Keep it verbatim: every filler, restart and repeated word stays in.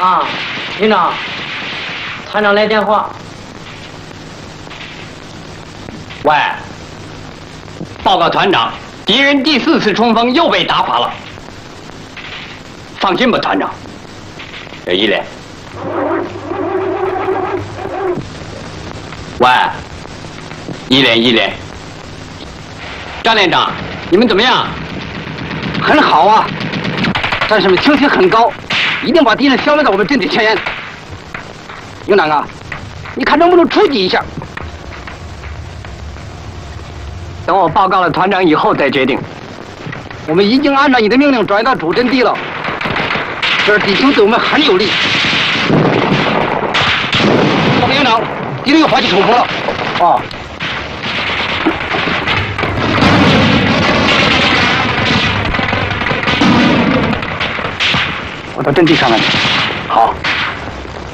啊，营长，团长来电话。 喂，报告团长，敌人第四次冲锋又被打垮了。放心吧，团长。这一连。喂，一连一连。张连长，你们怎么样？ 很好啊，战士们情绪很高，一定把敌人消灭在我们阵地前沿。营长啊，你看能不能出击一下？ 等我报告了团长以后再决定。 我们已经按照你的命令转移到主阵地了，这儿敌情对我们很有利。报告营长，敌人又发起冲锋了。 哦。 我到阵地上来。 好。